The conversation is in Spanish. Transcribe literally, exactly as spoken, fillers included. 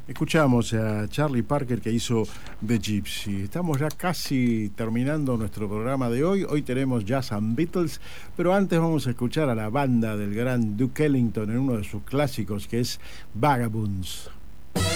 Escuchamos a Charlie Parker que hizo The Gypsy. Estamos ya casi terminando nuestro programa de hoy. Hoy tenemos Jazz and Beatles, pero antes vamos a escuchar a la banda del gran Duke Ellington en uno de sus clásicos que es Vagabonds.